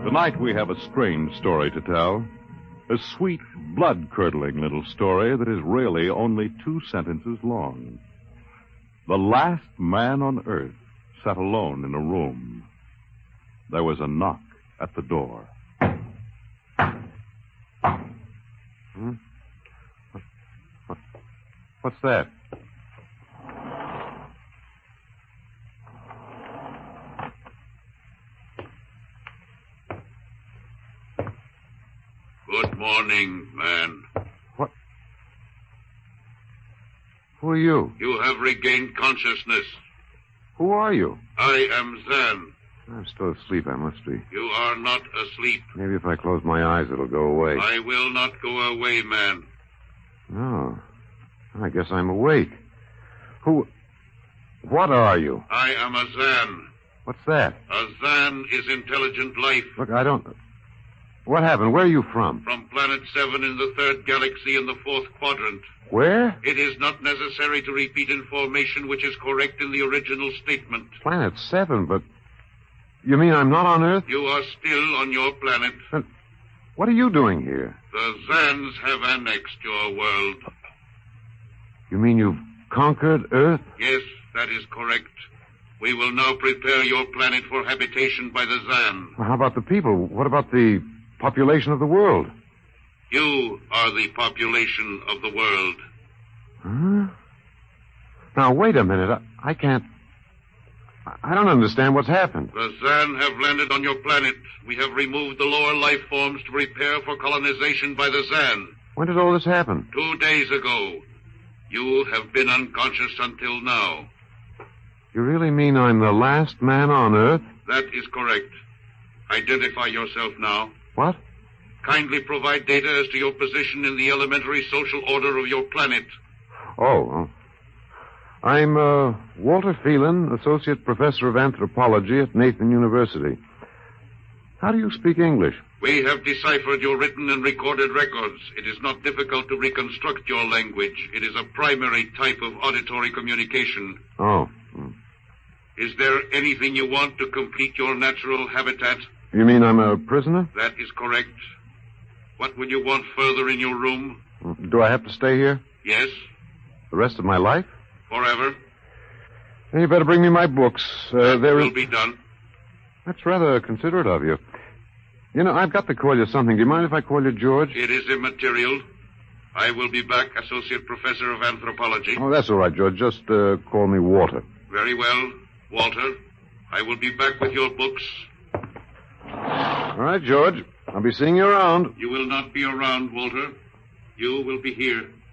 Tonight we have a strange story to tell. A sweet, blood-curdling little story that is really only 2 sentences long. The last man on earth sat alone in a room. There was a knock at the door. What's that? Good morning, man. What? Who are you? You have regained consciousness. Who are you? I am Zan. I'm still asleep, I must be. You are not asleep. Maybe if I close my eyes, it'll go away. I will not go away, man. No. I guess I'm awake. What are you? I am a Zan. What's that? A Zan is intelligent life. Look, I don't... What happened? Where are you from? From Planet 7 in the 3rd galaxy in the 4th quadrant. Where? It is not necessary to repeat information which is correct in the original statement. Planet 7, but... You mean I'm not on Earth? You are still on your planet. Then what are you doing here? The Zans have annexed your world. You mean you've conquered Earth? Yes, that is correct. We will now prepare your planet for habitation by the Zan. Well, how about the people? What about the population of the world? You are the population of the world. Huh? Now, wait a minute. I can't... I don't understand what's happened. The Zan have landed on your planet. We have removed the lower life forms to prepare for colonization by the Zan. When did all this happen? 2 days ago. You have been unconscious until now. You really mean I'm the last man on Earth? That is correct. Identify yourself now. What? Kindly provide data as to your position in the elementary social order of your planet. Oh. I'm Walter Phelan, Associate Professor of Anthropology at Nathan University. How do you speak English? We have deciphered your written and recorded records. It is not difficult to reconstruct your language. It is a primary type of auditory communication. Oh. Is there anything you want to complete your natural habitat? You mean I'm a prisoner? That is correct. What would you want further in your room? Do I have to stay here? Yes. The rest of my life? Forever. Then you better bring me my books. That will be done. That's rather considerate of you. You know, I've got to call you something. Do you mind if I call you George? It is immaterial. I will be back, Associate Professor of Anthropology. Oh, that's all right, George. Just call me Walter. Very well, Walter. I will be back with your books. All right, George. I'll be seeing you around. You will not be around, Walter. You will be here.